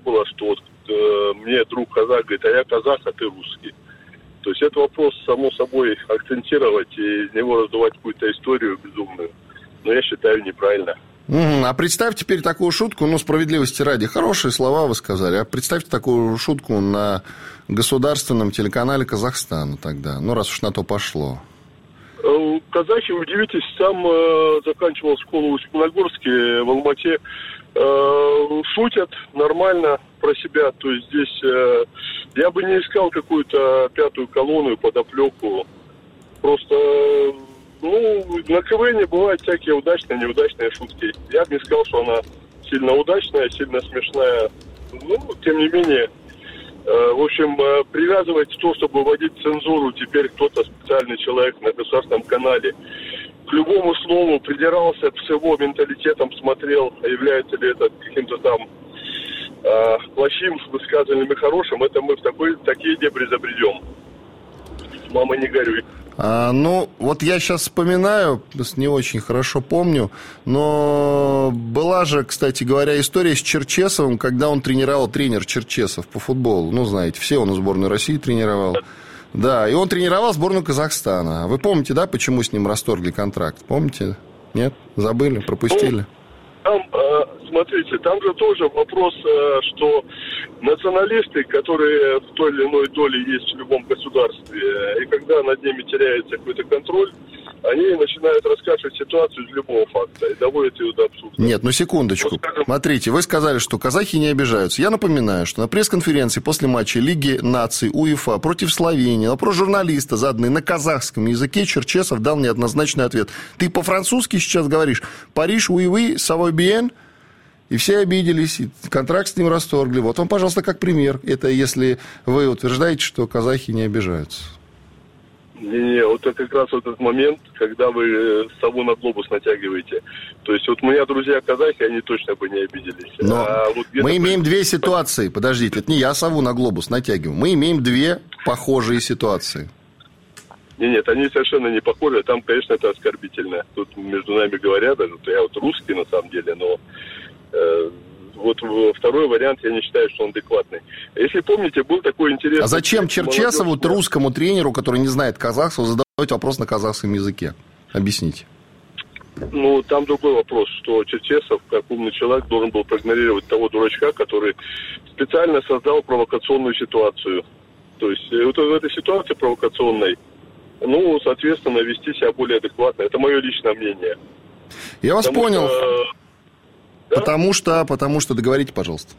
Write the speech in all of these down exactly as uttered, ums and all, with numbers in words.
было, что вот э, мне друг казах говорит, а я казах, а ты русский. То есть это вопрос, само собой, акцентировать и из него раздувать какую-то историю безумную. Но я считаю, неправильно. Mm, а представь теперь такую шутку, ну, справедливости ради, хорошие слова вы сказали, а представьте такую шутку на государственном телеканале Казахстана тогда, ну, раз уж на то пошло. Казахи, удивитесь, сам э, заканчивал школу в Степногорске, в Алмате, э, шутят нормально про себя, то есть здесь э, я бы не искал какую-то пятую колонну, подоплеку, просто... Ну, на КВН бывают всякие удачные, неудачные шутки. Я бы не сказал, что она сильно удачная, сильно смешная. Ну, тем не менее, э, в общем, э, привязывать то, чтобы вводить цензуру, теперь кто-то специальный человек на государственном канале к любому слову придирался, с его менталитетом смотрел, является ли это каким-то там э, плохим высказыванием и хорошим, это мы в такой, такие дебри забредем. Мама, не горюй. А, ну, вот я сейчас вспоминаю, не очень хорошо помню, но была же, кстати говоря, история с Черчесовым, когда он тренировал, тренер Черчесов по футболу, ну, знаете, все он в сборной России тренировал. Да, и он тренировал сборную Казахстана. Вы помните, да, почему с ним расторгли контракт? Помните? Нет? Забыли? Пропустили? Там, смотрите, там же тоже вопрос, что националисты, которые в той или иной доле есть в любом государстве, и когда над ними теряется какой-то контроль, они начинают рассказывать ситуацию из любого факта и доводят ее до абсурда. Нет, ну секундочку. Вот, скажем... Смотрите, вы сказали, что казахи не обижаются. Я напоминаю, что на пресс-конференции после матча Лиги наций УЕФА против Словении, на вопрос журналиста, заданный на казахском языке, Черчесов дал неоднозначный ответ. Ты по-французски сейчас говоришь «Париж, уи-уи, савой биен». И все обиделись, и контракт с ним расторгли. Вот вам, пожалуйста, как пример. Это если вы утверждаете, что казахи не обижаются. Не-не, вот это как раз вот этот момент, когда вы сову на глобус натягиваете. То есть вот у меня друзья казахи, они точно бы не обиделись. Но а вот мы имеем при... две ситуации. Подождите, это не я сову на глобус натягиваю. Мы имеем две похожие ситуации. Нет, нет, они совершенно не похожи. Там, конечно, это оскорбительно. Тут между нами говорят, даже я вот русский на самом деле, но... Вот второй вариант, я не считаю, что он адекватный. Если помните, был такой интересный... А зачем Черчесову, молодежь... русскому тренеру, который не знает казахского, задавать вопрос на казахском языке? Объясните. Ну, там другой вопрос, что Черчесов, как умный человек, должен был проигнорировать того дурачка, который специально создал провокационную ситуацию. То есть вот в этой ситуации провокационной, ну, соответственно, вести себя более адекватно. Это мое личное мнение. Я вас Потому понял. Что... Да? Потому что, потому что, договорите, пожалуйста.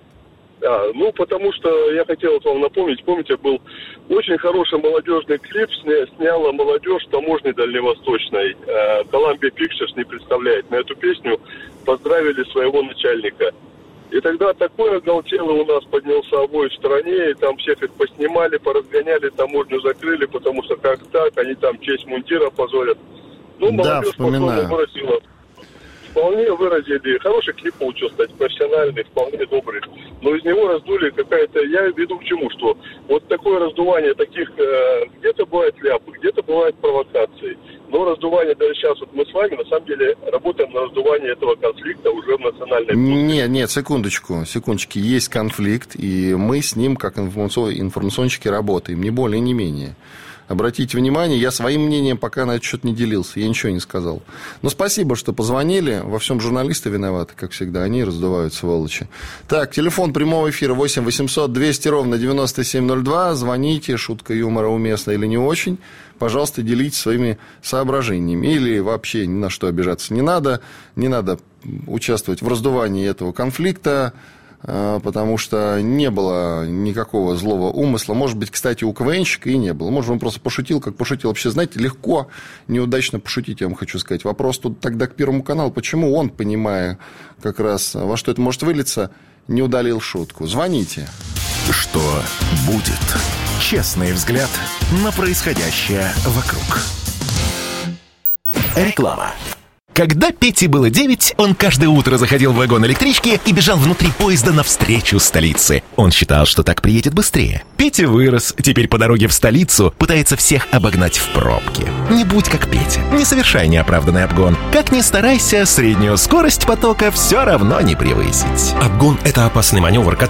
А, ну, потому что я хотел вам напомнить, помните, был очень хороший молодежный клип, сня, сняла молодежь таможни дальневосточной. Э, Columbia Pictures не представляет. На эту песню поздравили своего начальника. И тогда такой оголтелый у нас поднялся овой в стране, и там всех их поснимали, поразгоняли, таможню закрыли, потому что как так, они там честь мундира позорят. Ну, молодежь да, вспоминаю. потом выразила. Вполне выразили. Хороший клип получился, кстати, профессиональный, вполне добрый. Но из него раздули какая-то... Я веду к чему, что вот такое раздувание таких... Э, где-то бывает ляпы, где-то бывают провокации. Но раздувание, даже сейчас вот мы с вами, на самом деле, работаем на раздувание этого конфликта уже в национальной плоскости. Нет, нет, секундочку, секундочки. Есть конфликт, и мы с ним, как информационщики, работаем. Не более, не менее. Обратите внимание, я своим мнением пока на этот счет не делился, я ничего не сказал. Но спасибо, что позвонили. Во всем журналисты виноваты, как всегда. Они раздувают, сволочи. Так, телефон прямого эфира восемь восемьсот двести ровно девяносто семь ноль два. Звоните, шутка юмора уместна или не очень. Пожалуйста, делитесь своими соображениями. Или вообще ни на что обижаться не надо. Не надо участвовать в раздувании этого конфликта, потому что не было никакого злого умысла. Может быть, кстати, у КВНщика и не было. Может, он просто пошутил, как пошутил. Вообще, знаете, легко неудачно пошутить, я вам хочу сказать. Вопрос тут тогда к Первому каналу. Почему он, понимая как раз, во что это может вылиться, не удалил шутку? Звоните. Что будет? Честный взгляд на происходящее вокруг. Реклама. Когда Пете было девять, он каждое утро заходил в вагон электрички и бежал внутри поезда навстречу столице. Он считал, что так приедет быстрее. Петя вырос, теперь по дороге в столицу пытается всех обогнать в пробке. Не будь как Петя, не совершай неоправданный обгон. Как ни старайся, среднюю скорость потока все равно не превысить. Обгон – это опасный маневр,